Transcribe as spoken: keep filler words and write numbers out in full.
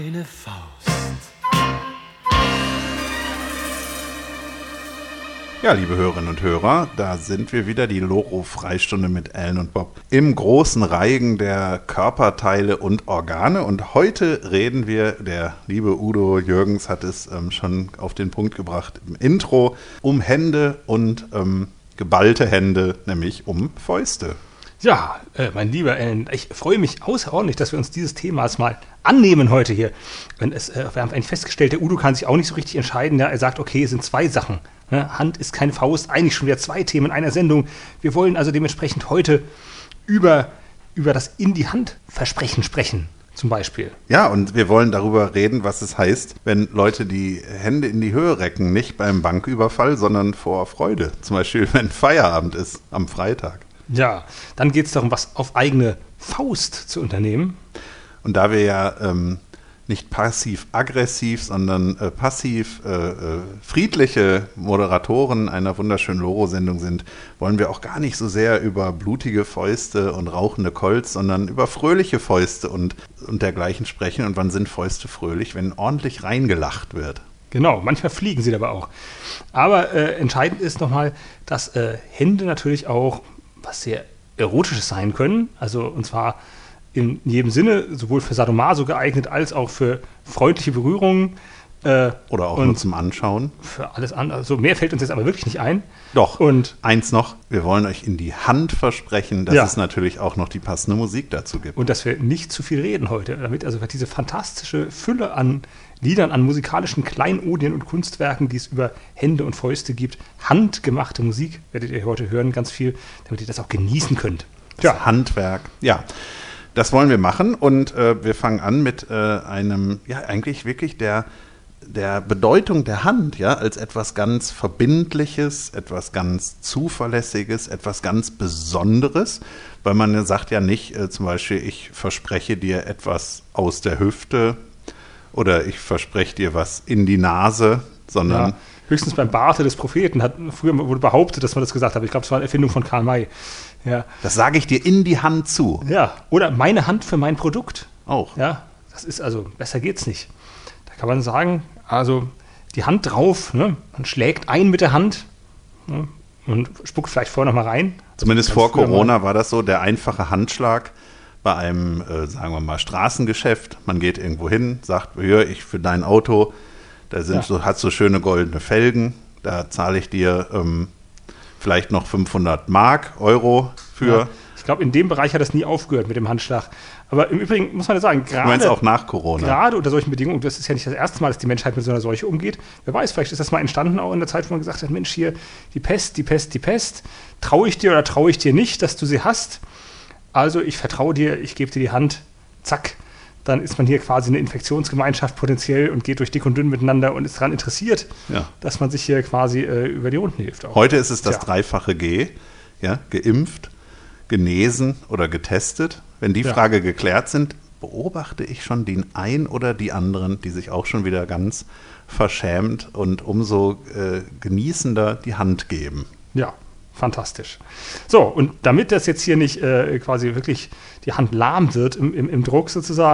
Eine Faust. Ja, liebe Hörerinnen und Hörer, da sind wir wieder, die Loro-Freistunde mit Ellen und Bob im großen Reigen der Körperteile und Organe. Und heute reden wir, der liebe Udo Jürgens hat es ähm, schon auf den Punkt gebracht im Intro, um Hände und ähm, geballte Hände, nämlich um Fäuste. Ja, äh, mein lieber Ellen, ich freue mich außerordentlich, dass wir uns dieses Themas mal annehmen heute hier. Und es, äh, wir haben eigentlich festgestellt, der Udo kann sich auch nicht so richtig entscheiden. Ja? Er sagt, okay, es sind zwei Sachen. Ne? Hand ist keine Faust, eigentlich schon wieder zwei Themen in einer Sendung. Wir wollen also dementsprechend heute über, über das in die Hand Versprechen sprechen, zum Beispiel. Ja, und wir wollen darüber reden, was es heißt, wenn Leute die Hände in die Höhe recken, nicht beim Banküberfall, sondern vor Freude. Zum Beispiel, wenn Feierabend ist am Freitag. Ja, dann geht es darum, was auf eigene Faust zu unternehmen. Und da wir ja ähm, nicht passiv-aggressiv, sondern äh, passiv äh, äh, friedliche Moderatoren einer wunderschönen Loro-Sendung sind, wollen wir auch gar nicht so sehr über blutige Fäuste und rauchende Colts, sondern über fröhliche Fäuste und, und dergleichen sprechen. Und wann sind Fäuste fröhlich? Wenn ordentlich reingelacht wird. Genau, manchmal fliegen sie dabei auch. Aber äh, entscheidend ist nochmal, dass äh, Hände natürlich auch was sehr Erotisches sein können, also und zwar in jedem Sinne, sowohl für Sadomaso geeignet, als auch für freundliche Berührungen. Äh, Oder auch nur zum Anschauen. Für alles andere. Also mehr fällt uns jetzt aber wirklich nicht ein. Doch, und eins noch, wir wollen euch in die Hand versprechen, dass ja. es natürlich auch noch die passende Musik dazu gibt. Und dass wir nicht zu viel reden heute, damit also diese fantastische Fülle an Liedern, an musikalischen Kleinodien und Kunstwerken, die es über Hände und Fäuste gibt, handgemachte Musik, werdet ihr heute hören, ganz viel, damit ihr das auch genießen könnt. Das ja. Handwerk, ja. Das wollen wir machen und äh, wir fangen an mit äh, einem, ja eigentlich wirklich der, der Bedeutung der Hand, ja, als etwas ganz Verbindliches, etwas ganz Zuverlässiges, etwas ganz Besonderes, weil man sagt ja nicht äh, zum Beispiel, ich verspreche dir etwas aus der Hüfte oder ich verspreche dir was in die Nase, sondern ja, höchstens beim Barte des Propheten hat früher wurde behauptet, dass man das gesagt hat. Ich glaube, es war eine Erfindung von Karl May. Ja. Das sage ich dir in die Hand zu. Ja, oder meine Hand für mein Produkt. Auch. Ja, das ist also, besser geht's nicht. Da kann man sagen, also die Hand drauf, ne? Man schlägt ein mit der Hand, ne? Und spuckt vielleicht vorher noch mal rein. Zumindest vor Corona mal. War das so, der einfache Handschlag bei einem, äh, sagen wir mal, Straßengeschäft. Man geht irgendwo hin, sagt, hier, ich für dein Auto, da sind ja. so, hat so schöne goldene Felgen, da zahle ich dir ähm, vielleicht noch fünfhundert Mark, Euro für. Ja. Ich glaube, in dem Bereich hat das nie aufgehört mit dem Handschlag. Aber im Übrigen muss man ja sagen, gerade, du meinst auch nach Corona. Gerade unter solchen Bedingungen, und das ist ja nicht das erste Mal, dass die Menschheit mit so einer Seuche umgeht. Wer weiß, vielleicht ist das mal entstanden auch in der Zeit, wo man gesagt hat, Mensch, hier, die Pest, die Pest, die Pest. Traue ich dir oder traue ich dir nicht, dass du sie hast? Also ich vertraue dir, ich gebe dir die Hand, zack. Dann ist man hier quasi eine Infektionsgemeinschaft potenziell und geht durch dick und dünn miteinander und ist daran interessiert, ja. dass man sich hier quasi äh, über die Runden hilft. Auch. Heute ist es das Tja. dreifache G, ja, geimpft, genesen oder getestet. Wenn die ja. Frage geklärt sind, beobachte ich schon den einen oder die anderen, die sich auch schon wieder ganz verschämt und umso äh, genießender die Hand geben. Ja, fantastisch. So, und damit das jetzt hier nicht äh, quasi wirklich die Hand lahm wird im, im, im Druck sozusagen,